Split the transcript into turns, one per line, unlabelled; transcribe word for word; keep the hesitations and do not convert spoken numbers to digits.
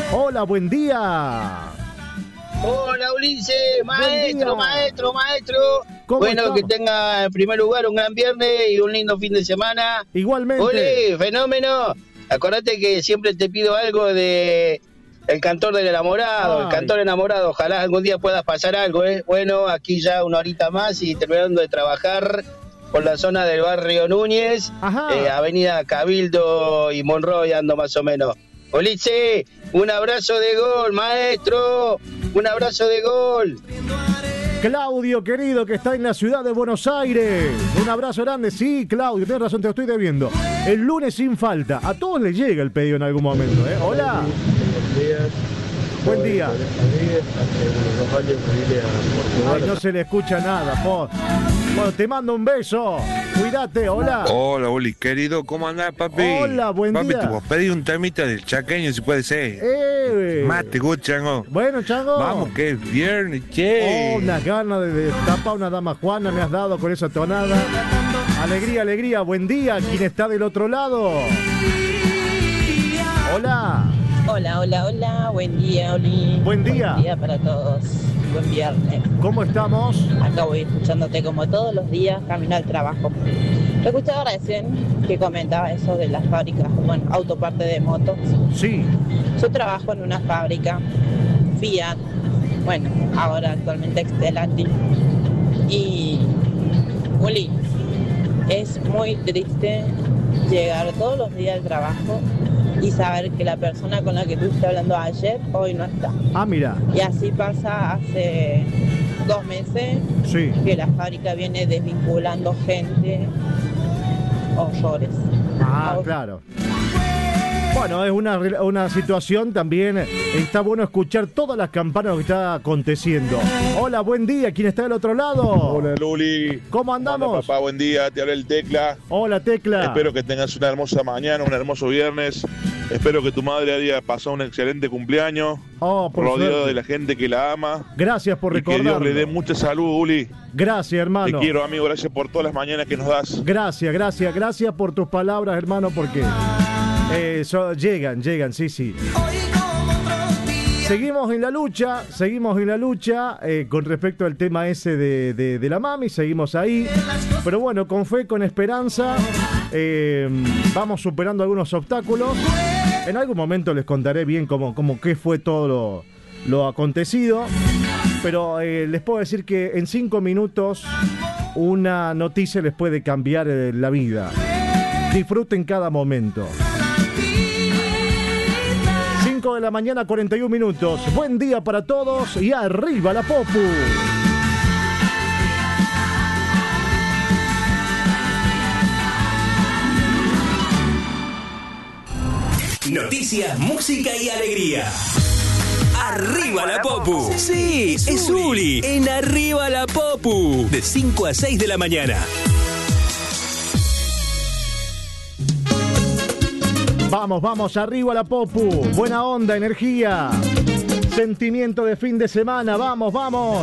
Hola, buen día.
Hola, Ulises, maestro, maestro, maestro. Bueno,
estamos?
que tenga en primer lugar un gran viernes y un lindo fin de semana.
Igualmente.
¡Ole, fenómeno! Acordate que siempre te pido algo de El Cantor del Enamorado,
Ay.
El Cantor Enamorado. Ojalá algún día puedas pasar algo, ¿eh? Bueno, aquí ya una horita más y terminando de trabajar por la zona del barrio Núñez, eh, avenida Cabildo y Monroy, ando más o menos. Ulises, un abrazo de gol, maestro. Un abrazo de gol.
Claudio, querido, que está en la ciudad de Buenos Aires. Un abrazo grande. Sí, Claudio, tienes razón, te lo estoy debiendo. El lunes sin falta. A todos les llega el pedido en algún momento, ¿eh? Hola.
Buenos días.
Buen día.
Rodríguez, hace unos años me vine a Portugal.
Ay, no se le escucha nada, po. Bueno, te mando un beso. Cuídate, hola.
Hola, Uli, querido, ¿cómo andás, papi?
Hola, buen
papi,
día.
Papi, te vos pedí un temita del chaqueño, si puede ser.
Eh.
Mate, good, chango.
Bueno, chango.
Vamos, que es viernes, che.
Oh, unas ganas de, de tapar una dama Juana me has dado con esa tonada. Alegría, alegría, buen día. ¿Quién está del otro lado? Hola.
Hola, hola, hola, buen día, Oli.
Buen día.
Buen día para todos. Buen viernes.
¿Cómo estamos?
Acá voy escuchándote como todos los días, camino al trabajo. Lo escuchaba recién que comentaba eso de las fábricas, bueno, autoparte de motos.
Sí.
Yo trabajo en una fábrica, Fiat, bueno, ahora actualmente Stellantis. Y, Oli, es muy triste llegar todos los días al trabajo y saber que la persona con la que tú estás hablando ayer, hoy no está.
Ah, mira.
Y así pasa hace dos meses,
sí,
que la fábrica viene desvinculando gente, horrores.
Ah, claro. Bueno, es una, una situación también. Está bueno escuchar todas las campanas que está aconteciendo. Hola, buen día. ¿Quién está del otro lado?
Hola, Luli.
¿Cómo andamos?
Hola, papá, buen día. Te habla el Tecla.
Hola, Tecla.
Espero que tengas una hermosa mañana, un hermoso viernes. Espero que tu madre haya pasado un excelente cumpleaños.
Oh, por
rodeado
suerte.
de la gente que la ama.
Gracias por
y que Dios
recordarlo.
le dé mucha salud, Uli.
Gracias, hermano.
Te quiero, amigo. Gracias por todas las mañanas que nos das.
Gracias, gracias, gracias por tus palabras, hermano, porque eh, so, llegan, llegan, sí, sí. Seguimos en la lucha, seguimos en la lucha eh, con respecto al tema ese de, de, de la mami, seguimos ahí. Pero bueno, con fe, con esperanza, eh, vamos superando algunos obstáculos. En algún momento les contaré bien cómo, cómo qué fue todo lo, lo acontecido. Pero eh, les puedo decir que en cinco minutos una noticia les puede cambiar eh, la vida. Disfruten cada momento. cinco de la mañana, cuarenta y un minutos. Buen día para todos y arriba la Popu.
Noticias, música y alegría. Arriba la Popu. Sí, es Uli. En Arriba la Popu. De cinco a seis de la mañana.
Vamos, vamos, arriba la Popu. Buena onda, energía. Sentimiento de fin de semana. Vamos, vamos.